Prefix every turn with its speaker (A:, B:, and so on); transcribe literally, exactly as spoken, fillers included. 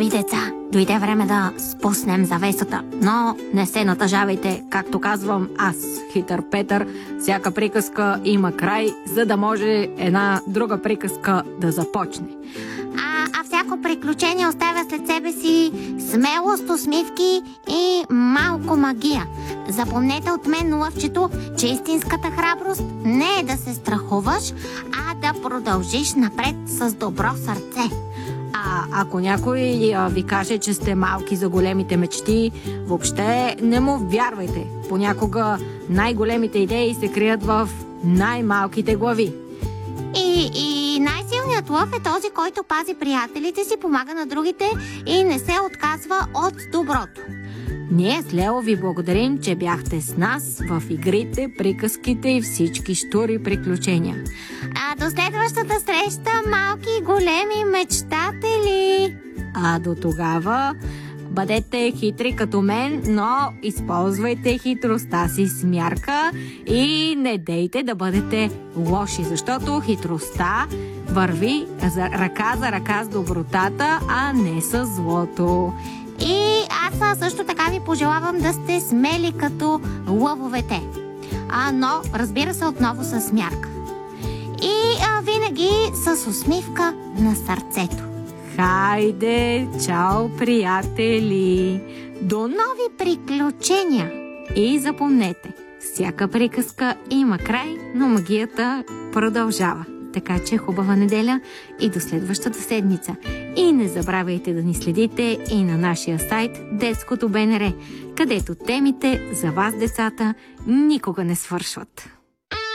A: Скъпи деца, дойде време да спуснем завесата, но не се натъжавайте, както казвам аз, хитър Петър. Всяка приказка има край, за да може една друга приказка да започне.
B: А, а всяко приключение оставя след себе си смелост, усмивки и малко магия. Запомнете от мен, лъвчето, че истинската храброст не е да се страхуваш, а да продължиш напред с добро сърце.
A: А ако някой а, ви каже, че сте малки за големите мечти, въобще не му вярвайте. Понякога най-големите идеи се крият в най-малките глави.
B: И, и най-силният лъв е този, който пази приятелите си, помага на другите и не се отказва от доброто.
A: Ние с Лео ви благодарим, че бяхте с нас в игрите, приказките и всички щури приключения.
B: А до следващата среща, малки и големи мечтатели!
A: А до тогава бъдете хитри като мен, но използвайте хитростта си с мярка и не дейте да бъдете лоши, защото хитростта върви за ръка за ръка с добротата, а не с злото.
B: И аз също така ви пожелавам да сте смели като лъвовете. А, но, разбира се, отново с мярка. И а, винаги с усмивка на сърцето.
A: Хайде, чао, приятели!
B: До нови приключения!
A: И запомнете, всяка приказка има край, но магията продължава. Така че хубава неделя и до следващата седмица. И не забравяйте да ни следите и на нашия сайт Детското БНР, където темите за вас, децата, никога не свършват.